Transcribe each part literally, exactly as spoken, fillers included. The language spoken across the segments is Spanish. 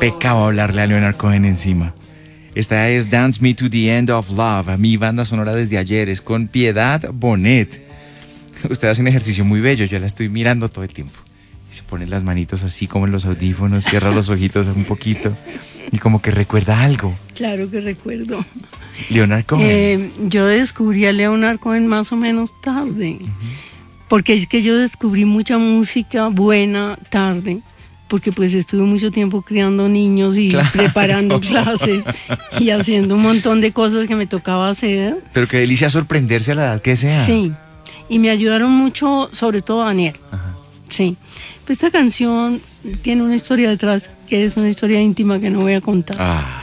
pecado hablarle a Leonard Cohen encima. Esta es Dance Me to the End of Love, mi banda sonora desde ayer, es con Piedad Bonet. Usted hace un ejercicio muy bello, yo la estoy mirando todo el tiempo. Y se pone las manitos así como en los audífonos, cierra los ojitos un poquito y como que recuerda algo. Claro que recuerdo. Leonard Cohen. Eh, yo descubrí a Leonard Cohen más o menos tarde, uh-huh. porque es que yo descubrí mucha música buena tarde, porque pues estuve mucho tiempo criando niños y claro. preparando clases y haciendo un montón de cosas que me tocaba hacer. Pero qué delicia sorprenderse a la edad que sea. Sí, y me ayudaron mucho, sobre todo Daniel. Ajá. Sí, pues esta canción tiene una historia detrás, que es una historia íntima que no voy a contar. Ah.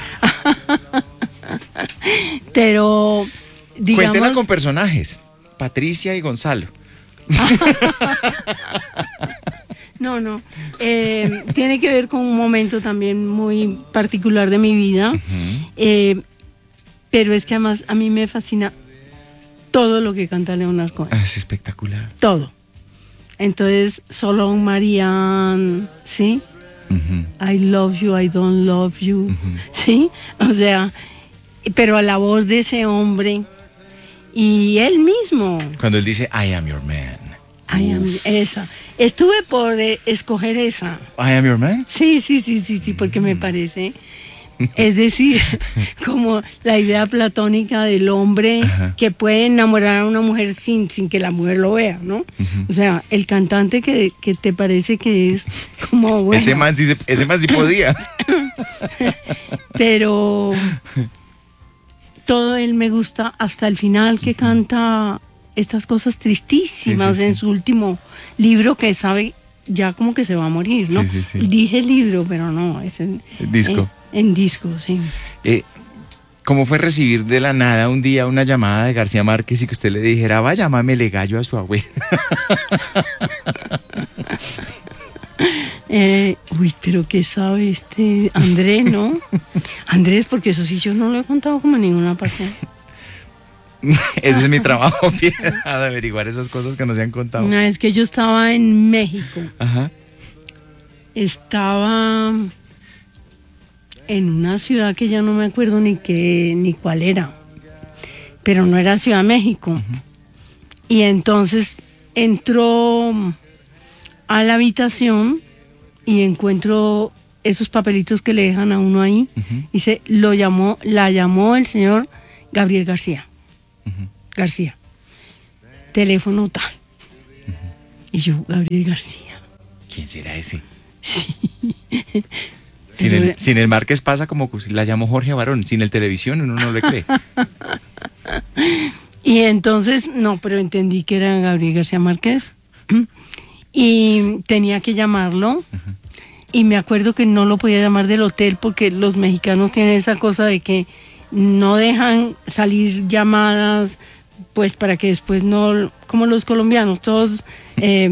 Pero, digamos... Cuéntela con personajes, Patricia y Gonzalo. No, no, eh, tiene que ver con un momento también muy particular de mi vida, uh-huh. eh, pero es que además a mí me fascina todo lo que canta Leonard Cohen. Ah, es espectacular. Todo. Entonces, solo Marianne, ¿sí? Uh-huh. I love you, I don't love you, uh-huh. ¿sí? O sea, pero a la voz de ese hombre y él mismo. Cuando él dice, I am your man. I am, esa. Estuve por eh, escoger esa. I am your man. Sí, sí, sí, sí, sí, porque mm. me parece, es decir, como la idea platónica del hombre uh-huh. que puede enamorar a una mujer sin, sin que la mujer lo vea, ¿no? Uh-huh. O sea, el cantante que, que te parece que es como bueno. Ese man sí, se, ese man sí podía. Pero todo él me gusta hasta el final que canta estas cosas tristísimas sí, sí, sí. en su último libro que sabe ya como que se va a morir, ¿no? Sí, sí, sí. Dije libro, pero no, es en disco. En, en disco, sí. Eh, ¿Cómo fue recibir de la nada un día una llamada de García Márquez y que usted le dijera, va, llámamele gallo a su abuela? eh, uy, pero ¿qué sabe este Andrés, no? Andrés, porque eso sí yo no lo he contado como en ninguna parte. Ese es mi trabajo, Piedad, de averiguar esas cosas que no se han contado. No, es que yo estaba en México. Ajá. Estaba en una ciudad que ya no me acuerdo ni qué, ni cuál era, pero no era Ciudad de México. Uh-huh. Y entonces entró a la habitación y encuentro esos papelitos que le dejan a uno ahí. Uh-huh. Y se lo llamó, la llamó el señor Gabriel García. Uh-huh. García, teléfono tal. Uh-huh. Y yo, Gabriel García. ¿Quién será ese? Sí. Sin el, sin el Márquez pasa como la llamó Jorge Barón, sin el televisión uno no le cree. Y entonces, no, pero entendí que era Gabriel García Márquez y tenía que llamarlo. Uh-huh. Y me acuerdo que no lo podía llamar del hotel porque los mexicanos tienen esa cosa de que no dejan salir llamadas, pues para que después no, como los colombianos, todos... Eh,